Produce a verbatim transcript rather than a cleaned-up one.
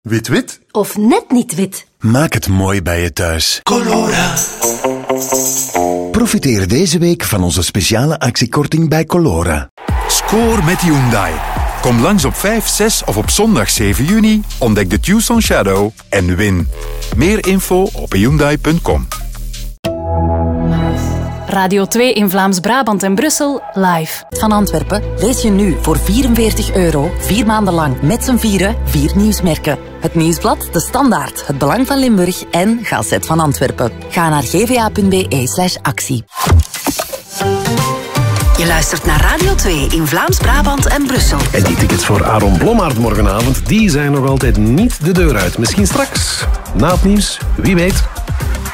Wit-wit? Of net niet wit. Maak het mooi bij je thuis. Colora. Profiteer deze week van onze speciale actiekorting bij Colora. Score met Hyundai. Kom langs op vijf, zes of op zondag zeven juni. Ontdek de Tucson Shadow en win. Meer info op hyundai punt com. Radio twee in Vlaams-Brabant en Brussel, live. Van Antwerpen lees je nu voor vierenveertig euro vier maanden lang met z'n vieren vier nieuwsmerken. Het Nieuwsblad, De Standaard, Het Belang van Limburg en Gazet van Antwerpen. Ga naar gva.be slash actie. Je luistert naar Radio twee in Vlaams-Brabant en Brussel. En die tickets voor Aaron Blommaert morgenavond, die zijn nog altijd niet de deur uit. Misschien straks, na het nieuws, wie weet.